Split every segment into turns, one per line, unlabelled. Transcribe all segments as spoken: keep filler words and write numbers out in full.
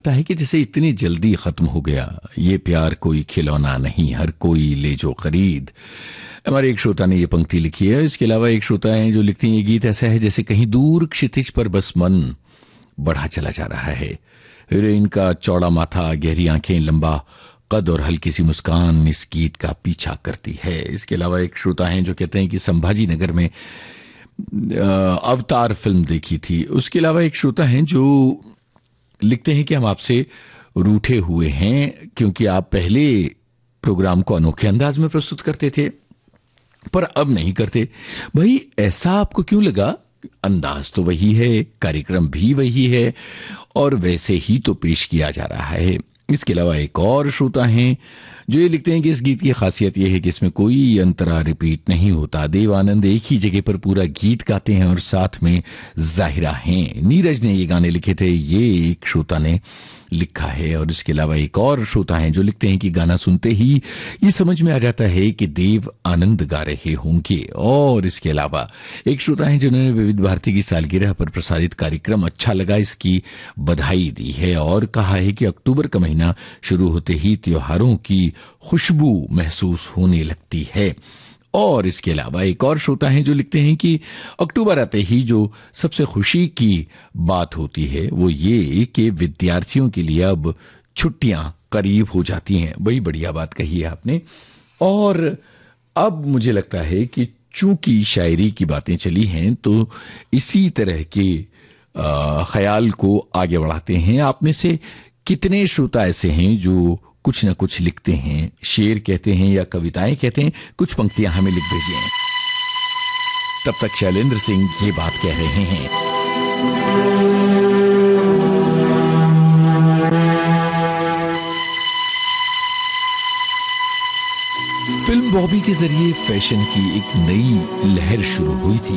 लगता है कि जैसे इतनी जल्दी खत्म हो गया ये प्यार, कोई खिलौना नहीं, हर कोई ले जो खरीद। हमारे एक श्रोता ने ये पंक्ति लिखी है। इसके अलावा एक श्रोता है जो लिखती है, ये गीत ऐसा है जैसे कहीं दूर क्षितिज पर बस मन बढ़ा चला जा रहा है। हीरोइन का चौड़ा माथा, गहरी आंखें, लंबा कद और हल्की सी मुस्कान इस गीत का पीछा करती है। इसके अलावा एक श्रोता हैं जो कहते हैं कि संभाजी नगर में अवतार फिल्म देखी थी। उसके अलावा एक श्रोता हैं जो लिखते हैं कि हम आपसे रूठे हुए हैं क्योंकि आप पहले प्रोग्राम को अनोखे अंदाज में प्रस्तुत करते थे पर अब नहीं करते। भाई ऐसा आपको क्यों लगा? अंदाज तो वही है, कार्यक्रम भी वही है और वैसे ही तो पेश किया जा रहा है। इसके अलावा एक और श्रोता हैं जो ये लिखते हैं कि इस गीत की खासियत यह है कि इसमें कोई अंतरा रिपीट नहीं होता। देव आनंद एक ही जगह पर पूरा गीत गाते हैं और साथ में जाहिरा हैं। नीरज ने ये गाने लिखे थे, ये एक श्रोता ने लिखा है। और इसके अलावा एक और श्रोता हैं जो लिखते हैं कि गाना सुनते ही ये समझ में आ जाता है कि देव आनंद गा रहे होंगे। और इसके अलावा एक श्रोता हैं जिन्होंने विविध भारती की सालगिरह पर प्रसारित कार्यक्रम अच्छा लगा, इसकी बधाई दी है और कहा है कि अक्टूबर का महीना शुरू होते ही त्योहारों की खुशबू महसूस होने लगती है। और इसके अलावा एक और श्रोता हैं जो लिखते हैं कि अक्टूबर आते ही जो सबसे खुशी की बात होती है वो ये कि विद्यार्थियों के लिए अब छुट्टियां करीब हो जाती हैं। बड़ी बढ़िया बात कही है आपने। और अब मुझे लगता है कि चूंकि शायरी की बातें चली हैं तो इसी तरह के ख्याल को आगे बढ़ाते हैं। आप में से कितने श्रोता ऐसे हैं जो कुछ न कुछ लिखते हैं, शेर कहते हैं या कविताएं कहते हैं? कुछ पंक्तियां हमें लिख भेजिए। तब तक शैलेंद्र सिंह ये बात कह रहे हैं। फिल्म बॉबी के जरिए फैशन की एक नई लहर शुरू हुई थी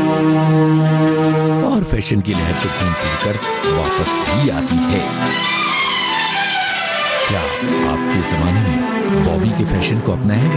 और फैशन की लहर तो घूम फिर कर वापस भी आती है। क्या आपके जमाने में बॉबी के फैशन को अपनाया गया?